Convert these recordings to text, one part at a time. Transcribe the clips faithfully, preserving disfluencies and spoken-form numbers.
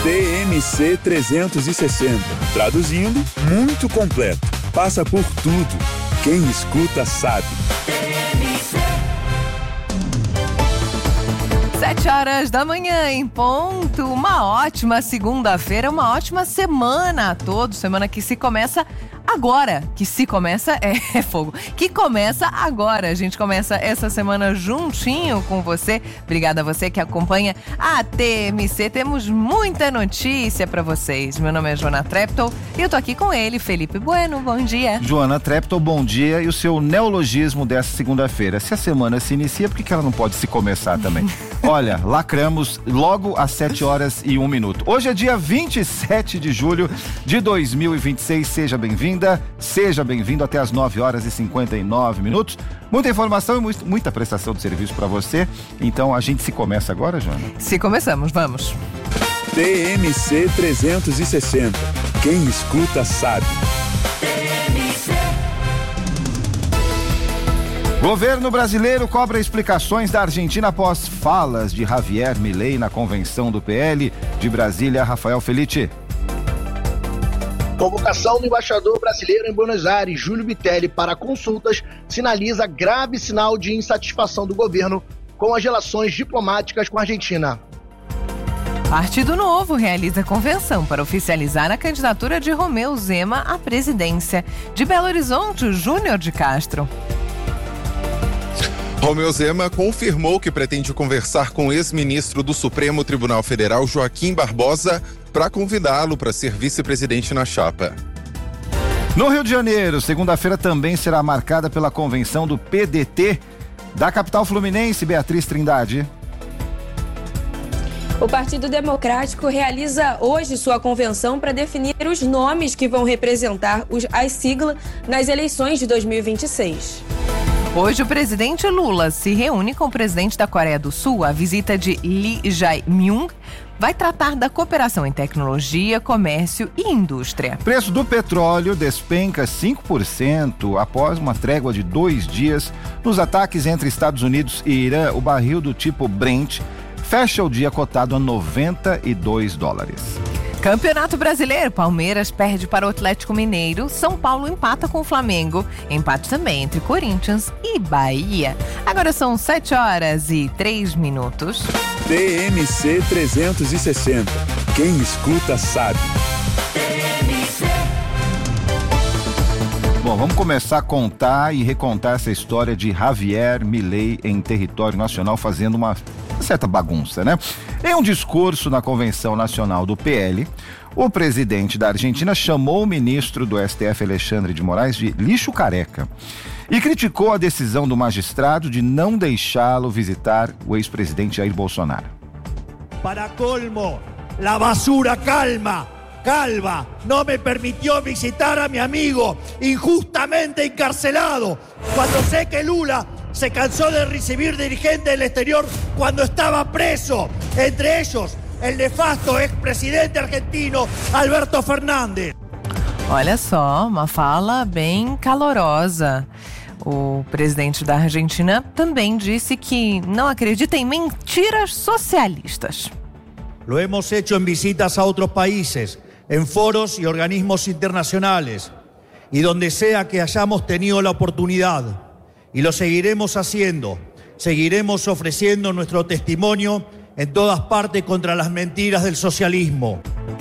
T M C trezentos e sessenta. Traduzindo, muito completo. Passa por tudo. Quem escuta sabe. Sete horas da manhã em ponto. Uma ótima segunda-feira, uma ótima semana a todos. Semana que se começa agora. Que se começa é, é fogo. Que começa agora. A gente começa essa semana juntinho com você. Obrigada a você que acompanha a T M C. Temos muita notícia pra vocês. Meu nome é Joana Treptow e eu tô aqui com ele, Felipe Bueno. Bom dia. Joana Treptow, bom dia. E o seu neologismo dessa segunda-feira? Se a semana se inicia, por que ela não pode se começar também? Olha, lacramos logo às sete horas e um minuto. Hoje é dia vinte e sete de julho de dois mil e vinte e seis. Seja bem-vinda, seja bem-vindo até às nove horas e cinquenta e nove minutos. Muita informação e muita prestação de serviço para você. Então a gente se começa agora, Joana? Se começamos, vamos. T M C trezentos e sessenta. Quem escuta sabe. Governo brasileiro cobra explicações da Argentina após falas de Javier Milei na convenção do P L. De Brasília, Rafael Felitti. Convocação do embaixador brasileiro em Buenos Aires, Júlio Bitelli, para consultas sinaliza grave sinal de insatisfação do governo com as relações diplomáticas com a Argentina. Partido Novo realiza convenção para oficializar a candidatura de Romeu Zema à presidência. De Belo Horizonte, Júnior de Castro. Romeu Zema confirmou que pretende conversar com o ex-ministro do Supremo Tribunal Federal, Joaquim Barbosa, para convidá-lo para ser vice-presidente na chapa. No Rio de Janeiro, segunda-feira também será marcada pela convenção do P D T. Da capital fluminense, Beatriz Trindade. O Partido Democrático realiza hoje sua convenção para definir os nomes que vão representar os, as siglas nas eleições de dois mil e vinte e seis. Hoje o presidente Lula se reúne com o presidente da Coreia do Sul. A visita de Lee Jae-myung vai tratar da cooperação em tecnologia, comércio e indústria. Preço do petróleo despenca cinco por cento após uma trégua de dois dias nos ataques entre Estados Unidos e Irã. O barril do tipo Brent fecha o dia cotado a noventa e dois dólares. Campeonato Brasileiro, Palmeiras perde para o Atlético Mineiro, São Paulo empata com o Flamengo, empate também entre Corinthians e Bahia. Agora são sete horas e três minutos. T M C trezentos e sessenta. Quem escuta sabe. Bom, vamos começar a contar e recontar essa história de Javier Milei em território nacional fazendo uma certa bagunça, né? Em um discurso na Convenção Nacional do P L, o presidente da Argentina chamou o ministro do S T F, Alexandre de Moraes, de lixo careca e criticou a decisão do magistrado de não deixá-lo visitar o ex-presidente Jair Bolsonaro. Para colmo, la basura calma, calva, no me permitió visitar a mi amigo injustamente encarcelado, cuando sé que Lula se cansó de recibir dirigentes del exterior cuando estaba preso, entre ellos el nefasto expresidente argentino Alberto Fernández. Olha só, uma fala bem calorosa. O presidente da Argentina também disse que não acredita em mentiras socialistas. Lo hemos hecho en visitas a otros países, en foros y organismos internacionales, y donde sea que hayamos tenido la oportunidad. Y lo seguiremos haciendo, seguiremos ofreciendo nuestro testimonio en todas partes contra las mentiras del socialismo.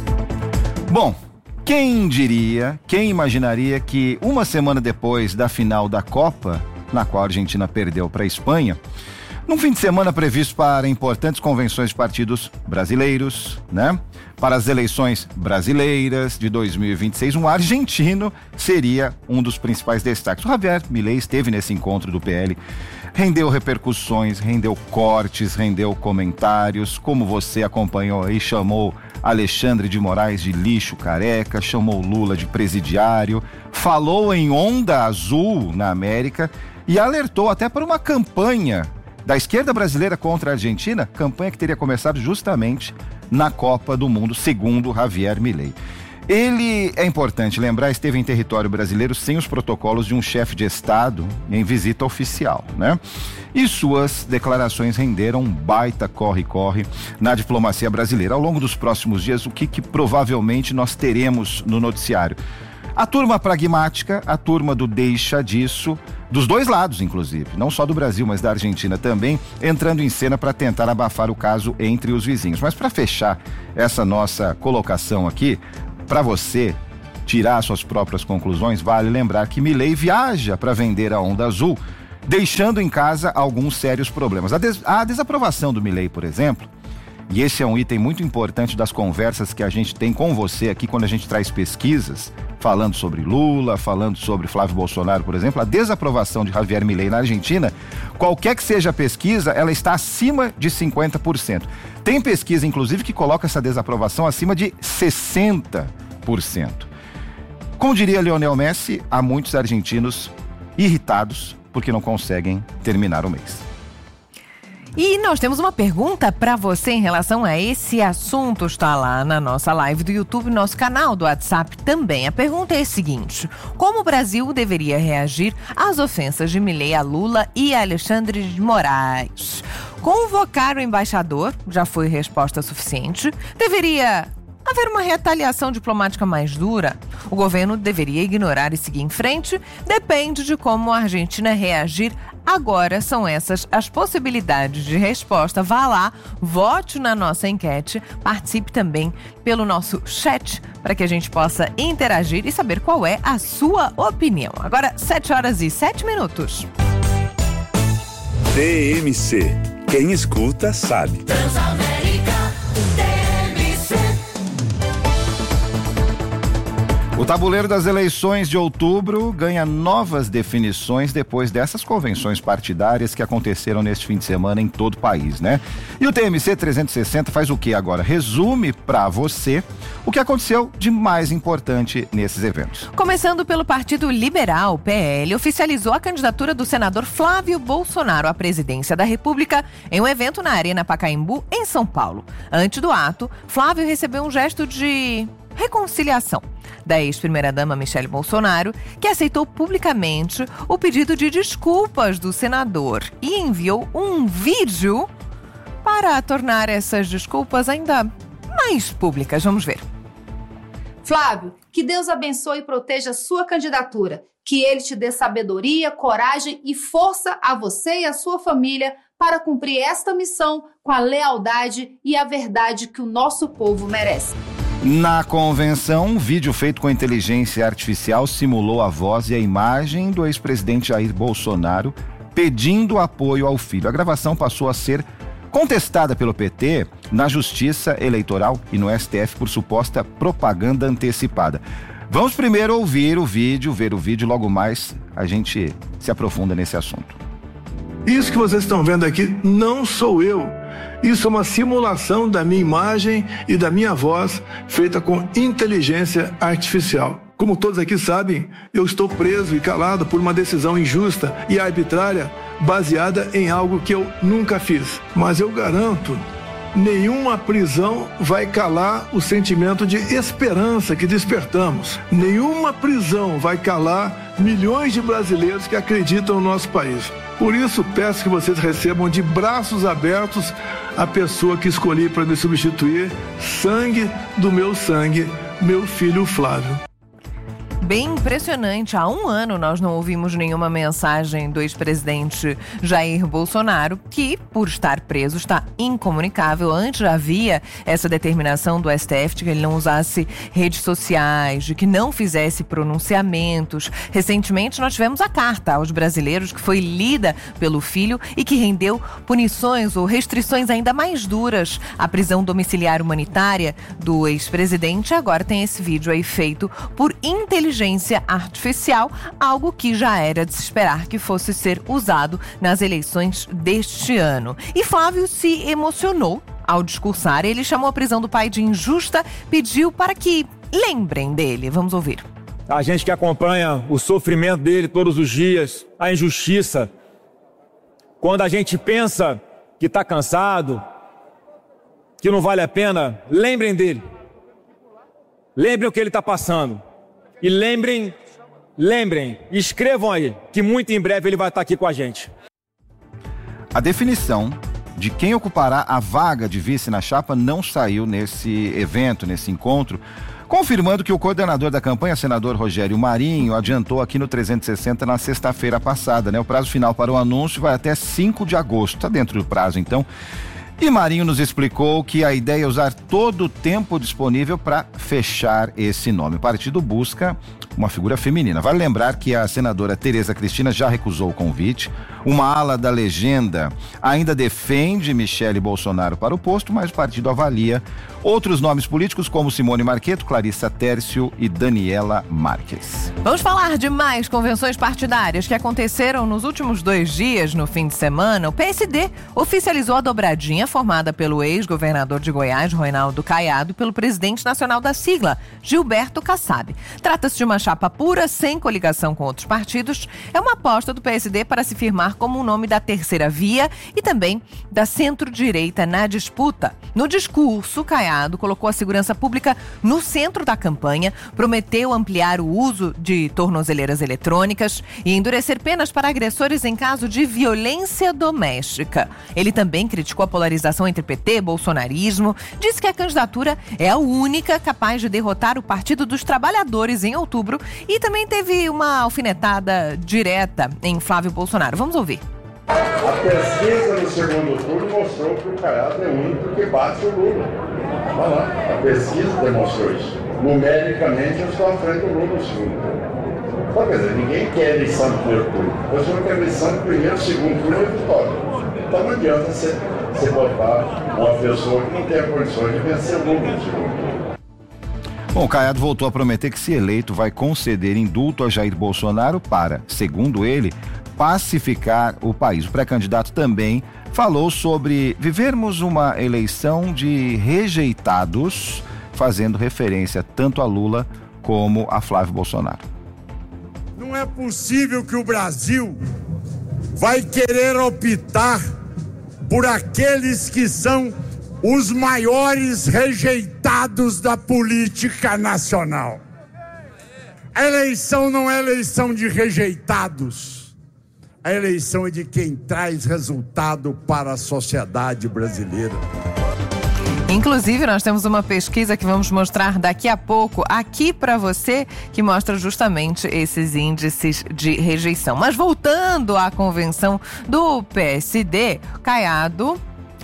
Bom, quem diria, quem imaginaria que uma semana depois da final da Copa, na qual a Argentina perdeu para a Espanha, num fim de semana previsto para importantes convenções de partidos brasileiros, né? Para as eleições brasileiras de dois mil e vinte e seis, um argentino seria um dos principais destaques. O Javier Milei esteve nesse encontro do P L, rendeu repercussões, rendeu cortes, rendeu comentários, como você acompanhou aí, chamou Alexandre de Moraes de lixo careca, chamou Lula de presidiário, falou em onda azul na América e alertou até para uma campanha da esquerda brasileira contra a Argentina, campanha que teria começado justamente na Copa do Mundo, segundo Javier Milei. Ele, é importante lembrar, esteve em território brasileiro sem os protocolos de um chefe de Estado em visita oficial, né? E suas declarações renderam um baita corre-corre na diplomacia brasileira. Ao longo dos próximos dias, o que, que provavelmente nós teremos no noticiário? A turma pragmática, a turma do deixa disso, dos dois lados, inclusive, não só do Brasil, mas da Argentina também, entrando em cena para tentar abafar o caso entre os vizinhos. Mas para fechar essa nossa colocação aqui, para você tirar suas próprias conclusões, vale lembrar que Milei viaja para vender a onda azul, deixando em casa alguns sérios problemas. A, des- a desaprovação do Milei, por exemplo, e esse é um item muito importante das conversas que a gente tem com você aqui quando a gente traz pesquisas, falando sobre Lula, falando sobre Flávio Bolsonaro, por exemplo, a desaprovação de Javier Milei na Argentina, qualquer que seja a pesquisa, ela está acima de cinquenta por cento. Tem pesquisa, inclusive, que coloca essa desaprovação acima de sessenta por cento. Como diria Lionel Messi, há muitos argentinos irritados porque não conseguem terminar o mês. E nós temos uma pergunta para você em relação a esse assunto. Está lá na nossa live do YouTube, nosso canal do WhatsApp também. A pergunta é a seguinte: como o Brasil deveria reagir às ofensas de Milei a Lula e a Alexandre de Moraes? Convocar o embaixador já foi resposta suficiente? Deveria haver uma retaliação diplomática mais dura? O governo deveria ignorar e seguir em frente? Depende de como a Argentina reagir agora. São essas as possibilidades de resposta. Vá lá, vote na nossa enquete, participe também pelo nosso chat para que a gente possa interagir e saber qual é a sua opinião. Agora, sete horas e sete minutos. T M C. Quem escuta sabe. O tabuleiro das eleições de outubro ganha novas definições depois dessas convenções partidárias que aconteceram neste fim de semana em todo o país, né? E o T M C trezentos e sessenta faz o que agora? Resume para você o que aconteceu de mais importante nesses eventos. Começando pelo Partido Liberal, P L, oficializou a candidatura do senador Flávio Bolsonaro à presidência da República em um evento na Arena Pacaembu, em São Paulo. Antes do ato, Flávio recebeu um gesto de reconciliação da ex-primeira-dama Michele Bolsonaro, que aceitou publicamente o pedido de desculpas do senador e enviou um vídeo para tornar essas desculpas ainda mais públicas. Vamos ver. Flávio, que Deus abençoe e proteja a sua candidatura. Que Ele te dê sabedoria, coragem e força a você e a sua família para cumprir esta missão com a lealdade e a verdade que o nosso povo merece. Na convenção, um vídeo feito com inteligência artificial simulou a voz e a imagem do ex-presidente Jair Bolsonaro pedindo apoio ao filho. A gravação passou a ser contestada pelo P T na Justiça Eleitoral e no S T F por suposta propaganda antecipada. Vamos primeiro ouvir o vídeo, ver o vídeo, logo mais a gente se aprofunda nesse assunto. Isso que vocês estão vendo aqui não sou eu. Isso é uma simulação da minha imagem e da minha voz feita com inteligência artificial. Como todos aqui sabem, eu estou preso e calado por uma decisão injusta e arbitrária baseada em algo que eu nunca fiz. Mas eu garanto, nenhuma prisão vai calar o sentimento de esperança que despertamos. Nenhuma prisão vai calar milhões de brasileiros que acreditam no nosso país. Por isso, peço que vocês recebam de braços abertos a pessoa que escolhi para me substituir, sangue do meu sangue, meu filho Flávio. Bem impressionante. Há um ano nós não ouvimos nenhuma mensagem do ex-presidente Jair Bolsonaro, que, por estar preso, está incomunicável. Antes já havia essa determinação do S T F de que ele não usasse redes sociais, de que não fizesse pronunciamentos. Recentemente nós tivemos a carta aos brasileiros que foi lida pelo filho e que rendeu punições ou restrições ainda mais duras à prisão domiciliar humanitária do ex-presidente. Agora tem esse vídeo aí feito por inteligência artificial, algo que já era de se esperar que fosse ser usado nas eleições deste ano. E Flávio se emocionou ao discursar. Ele chamou a prisão do pai de injusta, pediu para que lembrem dele. Vamos ouvir. A gente que acompanha o sofrimento dele todos os dias, a injustiça, quando a gente pensa que está cansado, que não vale a pena, lembrem dele. lembrem o que ele está passando. E lembrem, lembrem, escrevam aí, que muito em breve ele vai estar aqui com a gente. A definição de quem ocupará a vaga de vice na chapa não saiu nesse evento, nesse encontro, confirmando que o coordenador da campanha, senador Rogério Marinho, adiantou aqui no trezentos e sessenta na sexta-feira passada, né? O prazo final para o anúncio vai até cinco de agosto, está dentro do prazo então. E Marinho nos explicou que a ideia é usar todo o tempo disponível para fechar esse nome. O partido busca uma figura feminina. Vale lembrar que a senadora Tereza Cristina já recusou o convite. Uma ala da legenda ainda defende Michele Bolsonaro para o posto, mas o partido avalia outros nomes políticos como Simone Marqueto, Clarissa Tércio e Daniela Marques. Vamos falar de mais convenções partidárias que aconteceram nos últimos dois dias no fim de semana. O P S D oficializou a dobradinha formada pelo ex-governador de Goiás, Ronaldo Caiado, e pelo presidente nacional da sigla, Gilberto Kassab. Trata-se de uma chapa pura, sem coligação com outros partidos. É uma aposta do P S D para se firmar como o nome da terceira via e também da centro-direita na disputa. No discurso, Caiado colocou a segurança pública no centro da campanha, prometeu ampliar o uso de tornozeleiras eletrônicas e endurecer penas para agressores em caso de violência doméstica. Ele também criticou a polarização entre P T e bolsonarismo, disse que a candidatura é a única capaz de derrotar o Partido dos Trabalhadores em outubro e também teve uma alfinetada direta em Flávio Bolsonaro. Vamos ouvir. A pesquisa no segundo turno mostrou que o Caiado é o único que bate o Lula. Olha lá, a pesquisa demonstrou isso. Numericamente, eu estou à frente do Lula no segundo turno. Então, quer dizer, ninguém quer eleição no primeiro turno. Você não quer eleição no primeiro, segundo turno e vitória. Então não adianta você, você botar uma pessoa que não tem a condição de vencer o Lula no segundo turno. Bom, o Caiado voltou a prometer que, se eleito, vai conceder indulto a Jair Bolsonaro para, segundo ele, pacificar o país. O pré-candidato também falou sobre vivermos uma eleição de rejeitados, fazendo referência tanto a Lula como a Flávio Bolsonaro. Não é possível que o Brasil vai querer optar por aqueles que são os maiores rejeitados da política nacional. A eleição não é eleição de rejeitados. A eleição é de quem traz resultado para a sociedade brasileira. Inclusive, nós temos uma pesquisa que vamos mostrar daqui a pouco aqui para você, que mostra justamente esses índices de rejeição. Mas voltando à convenção do P S D, Caiado,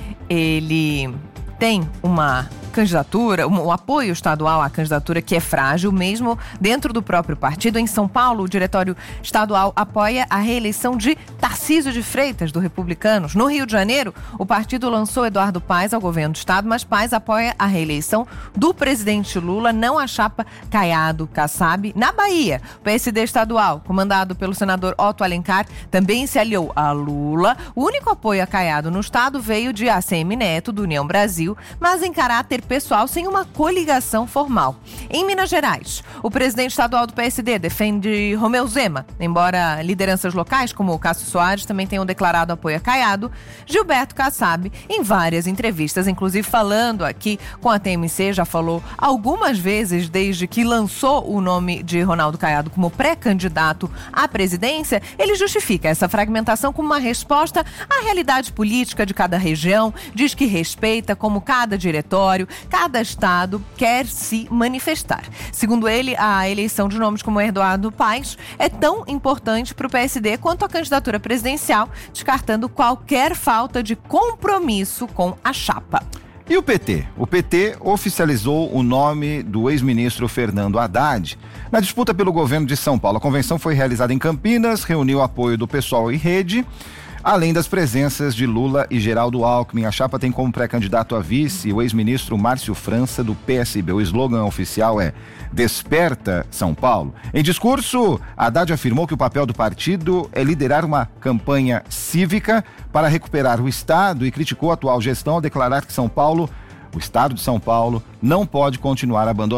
ele tem uma candidatura, um, um apoio estadual à candidatura que é frágil, mesmo dentro do próprio partido. Em São Paulo, o diretório estadual apoia a reeleição de Tarcísio de Freitas, do Republicanos. No Rio de Janeiro, o partido lançou Eduardo Paes ao governo do estado, mas Paes apoia a reeleição do presidente Lula, não a chapa Caiado-Kassab. Na Bahia, o P S D estadual, comandado pelo senador Otto Alencar, também se aliou a Lula. O único apoio a Caiado no estado veio de A C M Neto, do União Brasil, mas em caráter pessoal, sem uma coligação formal. Em Minas Gerais, o presidente estadual do P S D defende Romeu Zema, embora lideranças locais, como o Cássio Soares, também tenham declarado apoio a Caiado. Gilberto Kassab, em várias entrevistas, inclusive falando aqui com a T M C, já falou algumas vezes desde que lançou o nome de Ronaldo Caiado como pré-candidato à presidência. Ele justifica essa fragmentação como uma resposta à realidade política de cada região, diz que respeita como cada diretório, cada estado quer se manifestar. Segundo ele, a eleição de nomes como Eduardo Paes é tão importante para o P S D quanto a candidatura presidencial, descartando qualquer falta de compromisso com a chapa. E o P T? O P T oficializou o nome do ex-ministro Fernando Haddad na disputa pelo governo de São Paulo. A convenção foi realizada em Campinas, reuniu o apoio do PSOL e Rede, além das presenças de Lula e Geraldo Alckmin. A chapa tem como pré-candidato a vice o ex-ministro Márcio França, do P S B. O slogan oficial é Desperta São Paulo. Em discurso, Haddad afirmou que o papel do partido é liderar uma campanha cívica para recuperar o Estado e criticou a atual gestão ao declarar que São Paulo, o Estado de São Paulo, não pode continuar abandonado.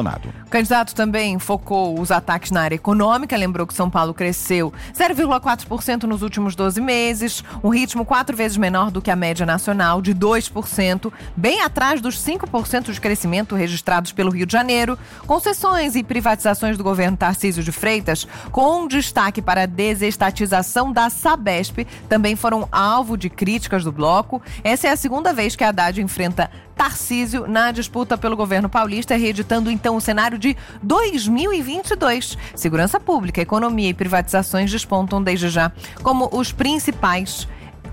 O candidato também focou os ataques na área econômica, lembrou que São Paulo cresceu zero vírgula quatro por cento nos últimos doze meses, um ritmo quatro vezes menor do que a média nacional, de dois por cento, bem atrás dos cinco por cento de crescimento registrados pelo Rio de Janeiro. Concessões e privatizações do governo Tarcísio de Freitas, com destaque para a desestatização da Sabesp, também foram alvo de críticas do bloco. Essa é a segunda vez que a Haddad enfrenta Tarcísio na disputa pelo governo paulista, reeditando então o cenário de dois mil e vinte e dois. Segurança pública, economia e privatizações despontam desde já como os principais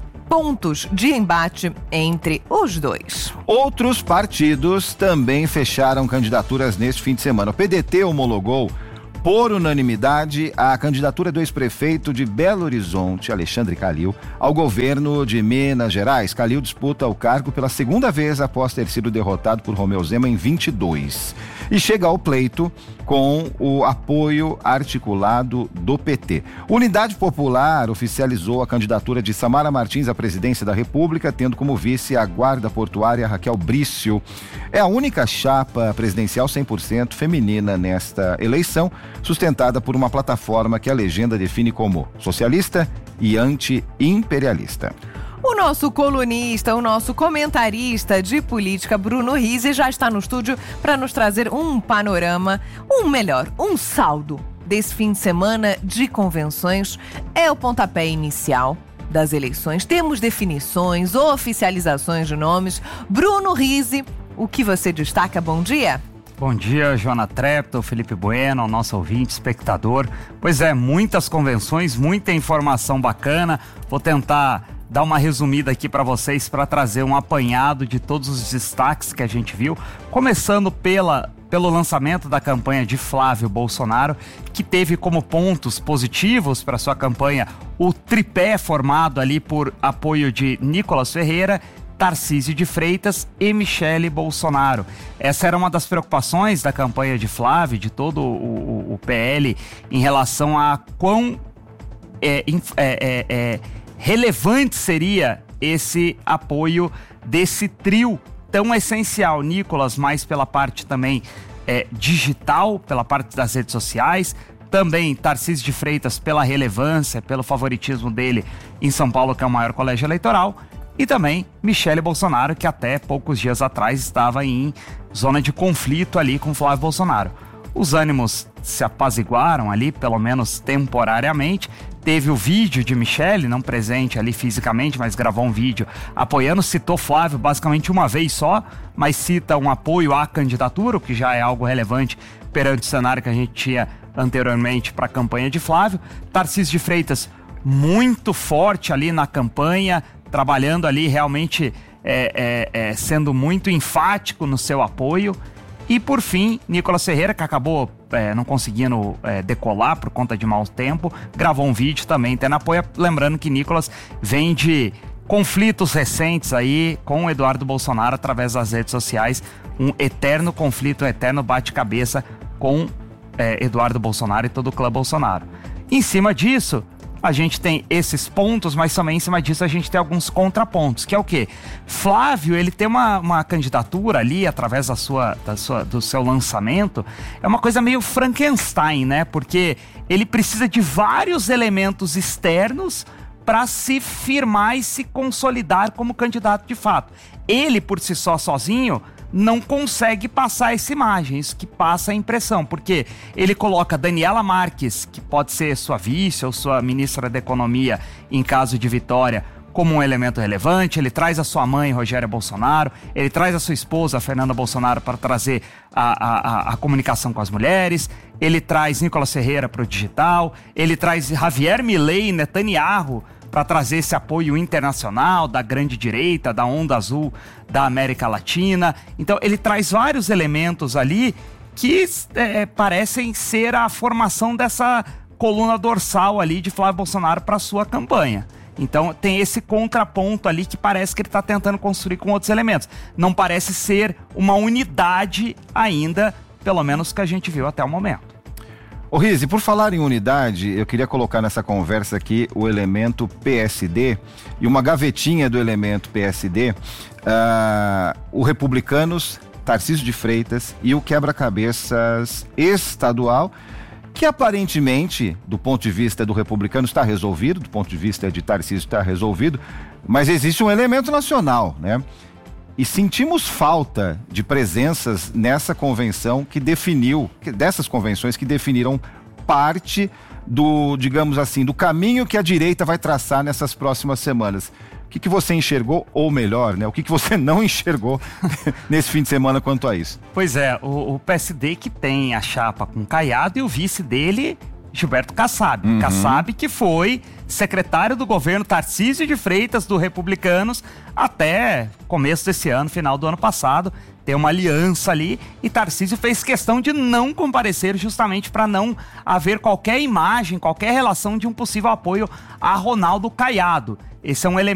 pontos de embate entre os dois. Outros partidos também fecharam candidaturas neste fim de semana. O P D T homologou por unanimidade a candidatura do ex-prefeito de Belo Horizonte, Alexandre Calil, ao governo de Minas Gerais. Calil disputa o cargo pela segunda vez após ter sido derrotado por Romeu Zema em vinte e dois. E chega ao pleito com o apoio articulado do P T. Unidade Popular oficializou a candidatura de Samara Martins à presidência da República, tendo como vice a guarda portuária Raquel Brício. É a única chapa presidencial cem por cento feminina nesta eleição, sustentada por uma plataforma que a legenda define como socialista e anti-imperialista. O nosso colunista, o nosso comentarista de política, Bruno Rizzi, já está no estúdio para nos trazer um panorama, um melhor, um saldo desse fim de semana de convenções. É o pontapé inicial das eleições. Temos definições, oficializações de nomes. Bruno Rizzi, o que você destaca? Bom dia. Bom dia, Joana Trepto, Felipe Bueno, nosso ouvinte, espectador. Pois é, muitas convenções, muita informação bacana. Vou tentar dar uma resumida aqui para vocês para trazer um apanhado de todos os destaques que a gente viu, começando pela, pelo lançamento da campanha de Flávio Bolsonaro, que teve como pontos positivos para sua campanha o tripé formado ali por apoio de Nicolas Ferreira, Tarcísio de Freitas e Michele Bolsonaro. Essa era uma das preocupações da campanha de Flávio, de todo o, o, o P L, em relação a quão é, é, é, é, relevante seria esse apoio desse trio tão essencial. Nicolas mais pela parte também é, digital, pela parte das redes sociais, também Tarcísio de Freitas pela relevância, pelo favoritismo dele em São Paulo, que é o maior colégio eleitoral, e também Michele Bolsonaro, que até poucos dias atrás estava em zona de conflito ali com Flávio Bolsonaro. Os ânimos se apaziguaram ali, pelo menos temporariamente. Teve o vídeo de Michele, não presente ali fisicamente, mas gravou um vídeo apoiando, citou Flávio basicamente uma vez só, mas cita um apoio à candidatura, o que já é algo relevante perante o cenário que a gente tinha anteriormente para a campanha de Flávio. Tarcísio de Freitas muito forte ali na campanha, trabalhando ali realmente é, é, é, sendo muito enfático no seu apoio. E por fim, Nicolas Ferreira, que acabou é, não conseguindo é, decolar por conta de mau tempo, gravou um vídeo também tendo apoio. Lembrando que Nicolas vem de conflitos recentes aí com o Eduardo Bolsonaro através das redes sociais, um eterno conflito, um eterno bate-cabeça com é, Eduardo Bolsonaro e todo o clã Bolsonaro. Em cima disso, a gente tem esses pontos, mas também em cima disso a gente tem alguns contrapontos, que é o quê? Flávio, ele tem uma, uma candidatura ali, através da sua, da sua, do seu lançamento, é uma coisa meio Frankenstein, né? Porque ele precisa de vários elementos externos para se firmar e se consolidar como candidato de fato. Ele, por si só, sozinho, não consegue passar essa imagem, isso que passa a impressão, porque ele coloca Daniela Marques, que pode ser sua vice ou sua ministra da Economia em caso de vitória, como um elemento relevante. Ele traz a sua mãe, Rogéria Bolsonaro, ele traz a sua esposa, Fernanda Bolsonaro, para trazer a, a, a comunicação com as mulheres, ele traz Nicolas Ferreira para o digital, ele traz Javier Milei e Netanyahu para trazer esse apoio internacional da grande direita, da onda azul da América Latina. Então ele traz vários elementos ali que é, parecem ser a formação dessa coluna dorsal ali de Flávio Bolsonaro para sua campanha. Então tem esse contraponto ali que parece que ele está tentando construir com outros elementos. Não parece ser uma unidade ainda, pelo menos que a gente viu até o momento. Ô Rizzi, por falar em unidade, eu queria colocar nessa conversa aqui o elemento P S D e uma gavetinha do elemento P S D. Uh, o Republicanos Tarcísio de Freitas e o quebra-cabeças estadual, que aparentemente, do ponto de vista do republicano, está resolvido, do ponto de vista de Tarcísio está resolvido, mas existe um elemento nacional, né? E sentimos falta de presenças nessa convenção que definiu, dessas convenções que definiram parte do, digamos assim, do caminho que a direita vai traçar nessas próximas semanas. O que, que você enxergou, ou melhor, né? O que, que você não enxergou nesse fim de semana quanto a isso? Pois é, o, o P S D que tem a chapa com Caiado e o vice dele, Gilberto Kassab. Uhum. Kassab que foi secretário do governo Tarcísio de Freitas, do Republicanos, até começo desse ano, final do ano passado. Tem uma aliança ali e Tarcísio fez questão de não comparecer justamente para não haver qualquer imagem, qualquer relação de um possível apoio a Ronaldo Caiado. Esse é um elemento